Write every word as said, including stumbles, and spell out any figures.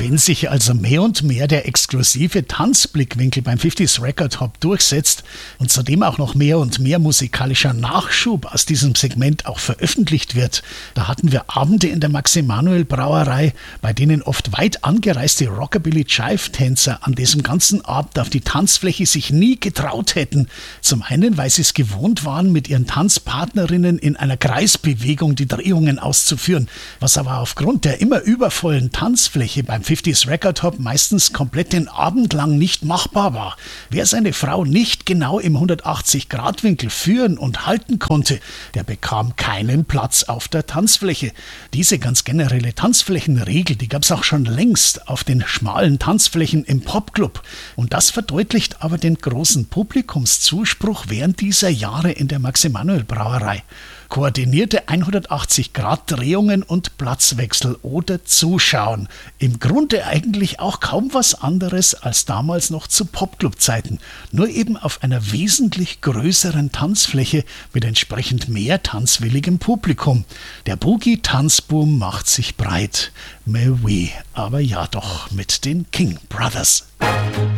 Wenn sich also mehr und mehr der exklusive Tanzblickwinkel beim fünfziger Record Hop durchsetzt und zudem auch noch mehr und mehr musikalischer Nachschub aus diesem Segment auch veröffentlicht wird, da hatten wir Abende in der Max-Emanuel-Brauerei, bei denen oft weit angereiste Rockabilly-Jive-Tänzer an diesem ganzen Abend auf die Tanzfläche sich nie getraut hätten. Zum einen, weil sie es gewohnt waren, mit ihren Tanzpartnerinnen in einer Kreisbewegung die Drehungen auszuführen, was aber aufgrund der immer übervollen Tanzfläche beim fünfziger Record Hop meistens komplett den Abend lang nicht machbar war. Wer seine Frau nicht genau im hundertachtzig Grad Winkel führen und halten konnte, der bekam keinen Platz auf der Tanzfläche. Diese ganz generelle Tanzflächenregel, die gab es auch schon längst auf den schmalen Tanzflächen im Popclub. Und das verdeutlicht aber den großen Publikumszuspruch während dieser Jahre in der Max-Emanuel-Brauerei. Koordinierte hundertachtzig Grad Drehungen und Platzwechsel oder Zuschauen. Im Grunde eigentlich auch kaum was anderes als damals noch zu Popclub-Zeiten. Nur eben auf einer wesentlich größeren Tanzfläche mit entsprechend mehr tanzwilligem Publikum. Der Boogie-Tanzboom macht sich breit. Mais oui, aber ja doch mit den King Brothers.